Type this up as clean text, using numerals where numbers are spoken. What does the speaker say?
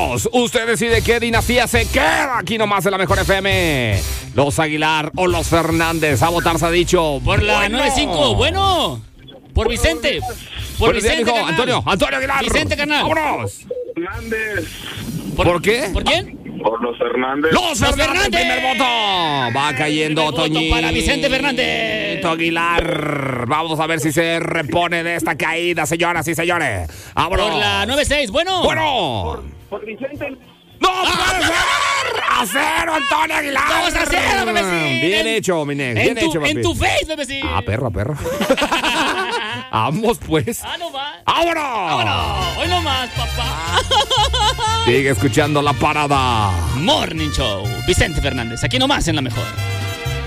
vámonos. Usted decide qué dinastía se queda aquí nomás en la Mejor FM. Los Aguilar o los Fernández. A votar se ha dicho. Por la 9-5, bueno. Por Vicente. Por Vicente, día, Antonio Aguilar. Vicente, carnal. Vámonos. Fernández. ¿Por qué? ¿Por quién? Por los Fernández. ¡Los Fernández! Primer voto. Va cayendo Toñito. Para Vicente Fernández. Aguilar. Vamos a ver si se repone de esta caída, señoras y señores. Vámonos. Por la 9-6, bueno. Bueno. Por Vicente. ¡No puede ser! ¡A cero, Antonio Aguilar! 2-0, bebecín. Bien hecho, mi nex. Bien hecho, papi. En tu face, bebecín. Perro. Vamos, pues. No más. ¡Vámonos! Hoy no más, papá. Sigue escuchando La Parada. Morning Show. Vicente Fernández, aquí nomás en La Mejor.